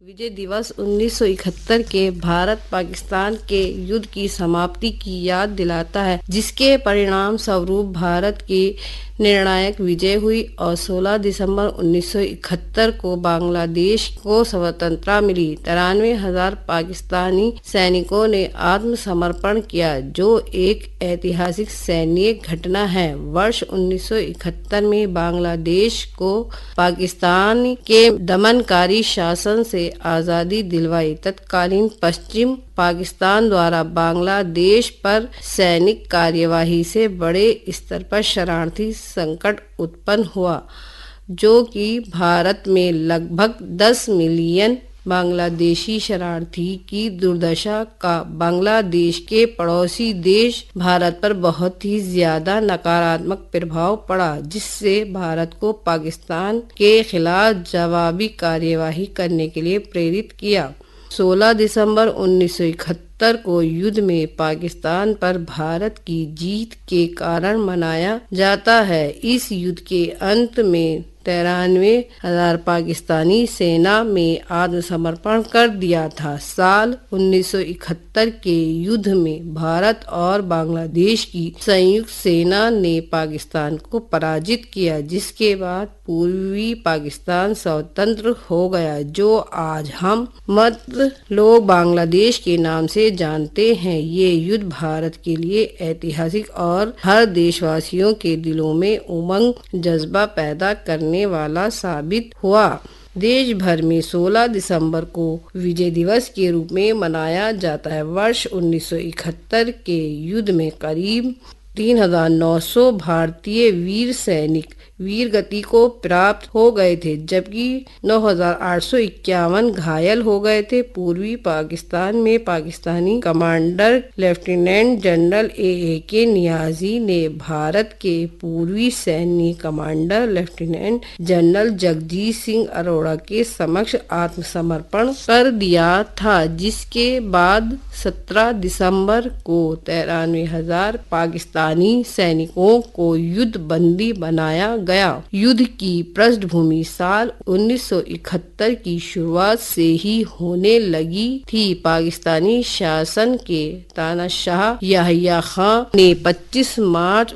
विजय दिवस 1971 के भारत पाकिस्तान के युद्ध की समाप्ति की याद दिलाता है, जिसके परिणाम स्वरूप भारत की निर्णायक विजय हुई और 16 दिसंबर 1971 को बांग्लादेश को स्वतंत्रता मिली। 93,000 पाकिस्तानी सैनिकों ने आत्मसमर्पण किया, जो एक ऐतिहासिक सैन्य घटना है। वर्ष 1971 में बांग्लादेश को पाकिस्तान के दमनकारी शासन से आजादी दिलवाई। तत्कालीन पश्चिम पाकिस्तान द्वारा बांग्लादेश पर सैनिक कार्यवाही से बड़े स्तर पर शरणार्थी संकट उत्पन्न हुआ, जो कि भारत में लगभग 10 मिलियन बांग्लादेशी शरणार्थी की दुर्दशा का बांग्लादेश के पड़ोसी देश भारत पर बहुत ही ज्यादा नकारात्मक प्रभाव पड़ा, जिससे भारत को पाकिस्तान के खिलाफ जवाबी कार्यवाही करने के लिए प्रेरित किया। 16 दिसंबर 1971 को युद्ध में पाकिस्तान पर भारत की जीत के कारण मनाया जाता है। इस युद्ध के अंत में 93,000 पाकिस्तानी सेना में आत्मसमर्पण कर दिया था। साल 1971 के युद्ध में भारत और बांग्लादेश की संयुक्त सेना ने पाकिस्तान को पराजित किया, जिसके बाद पूर्वी पाकिस्तान स्वतंत्र हो गया, जो आज हम लोग बांग्लादेश के नाम से जानते हैं। ये युद्ध भारत के लिए ऐतिहासिक और हर देशवासियों के दिलों में उमंग जज्बा पैदा करने वाला साबित हुआ। देश भर में 16 दिसंबर को विजय दिवस के रूप में मनाया जाता है। वर्ष 1971 के युद्ध में करीब 3,900 भारतीय वीर सैनिक वीर गति को प्राप्त हो गए थे, जबकि 9,851 घायल हो गए थे। पूर्वी पाकिस्तान में Pakistani commander lieutenant general A.A.K. Niazi ने भारत के पूर्वी सैन्य commander lieutenant general Jagjit Singh Arora के समक्ष आत्मसमर्पण कर दिया था, जिसके बाद 17 दिसंबर को 93,000 पाकिस्तानी सैनिकों को युद्ध बंदी बनाया गया। युद्ध की पृष्ठभूमि साल 1971 की शुरुआत से ही होने लगी थी। पाकिस्तानी शासन के तानाशाह याहिया खान ने 25 मार्च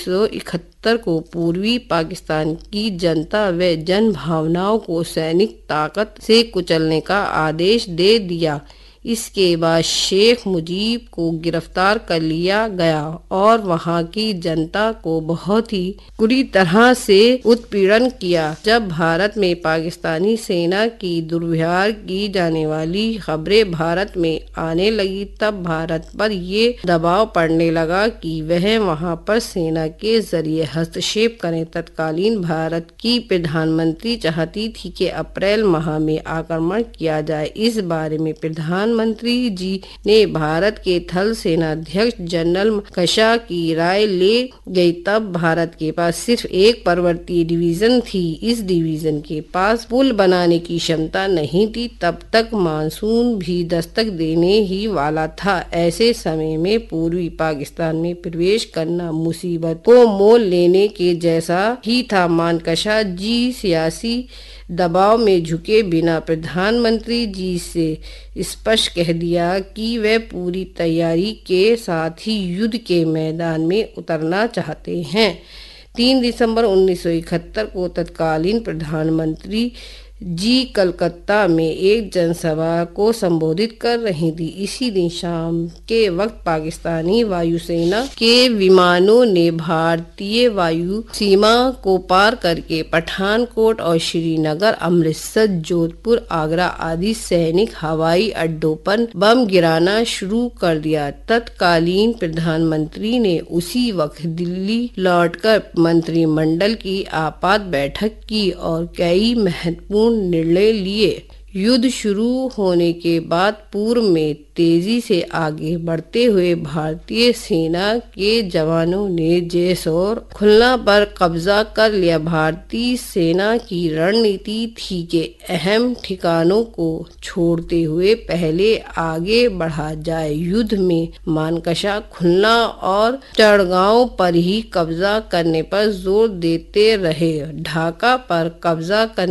1971 को पूर्वी पाकिस्तान की जनता व जन भावनाओं को सैनिक ताकत से कुचलने का आदेश दे दिया। इसके बाद शेख मुजीब को गिरफ्तार कर लिया गया और वहां की जनता को बहुत ही बुरी तरह से उत्पीड़न किया। जब भारत में पाकिस्तानी सेना की दुर्व्यवहार की जाने वाली खबरें भारत में आने लगी, तब भारत पर ये दबाव पड़ने लगा कि वह वहां पर सेना के जरिए हस्तक्षेप करें। तत्कालीन भारत की प्रधानमंत्री चाहती थी कि अप्रैल माह में आक्रमण किया जाए। इस बारे में प्रधानमंत्री जी ने भारत के थल सेनाध्यक्ष जनरल मानेकशॉ की राय ले गई। तब भारत के पास सिर्फ एक पर्वतीय डिवीजन थी। इस डिवीजन के पास पुल बनाने की क्षमता नहीं थी। तब तक मानसून भी दस्तक देने ही वाला था। ऐसे समय में पूर्वी पाकिस्तान में प्रवेश करना मुसीबत को मोल लेने के जैसा ही था। मानेकशॉ जी सियासी दबाव में झुके बिना प्रधानमंत्री जी से स्पष्ट कह दिया कि वे पूरी तैयारी के साथ ही युद्ध के मैदान में उतरना चाहते हैं। 3 दिसंबर 1971 को तत्कालीन प्रधानमंत्री जी कलकत्ता में एक जनसभा को संबोधित कर रही थी। इसी दिन शाम के वक्त पाकिस्तानी वायुसेना के विमानों ने भारतीय वायु सीमा को पार करके पठानकोट और श्रीनगर, अमृतसर, जोधपुर, आगरा आदि सैनिक हवाई अड्डों पर बम गिराना शुरू कर दिया। तत्कालीन प्रधानमंत्री ने उसी वक्त दिल्ली लौटकर मंत्रिमंडल की आपात बैठक की और कई महत्वपूर्ण निर्णय लिए। युद्ध शुरू होने के बाद पूर्व में तेजी से आगे बढ़ते हुए भारतीय सेना के जवानों ने जेसौर, खुलना पर कब्जा कर लिया। भारतीय सेना की रणनीति थी कि अहम ठिकानों को छोड़ते हुए पहले आगे बढ़ा जाए। युद्ध में मानेकशॉ, खुलना और चढ़गांव पर ही कब्जा करने पर जोर देते रहे। ढाका पर कब्जा करने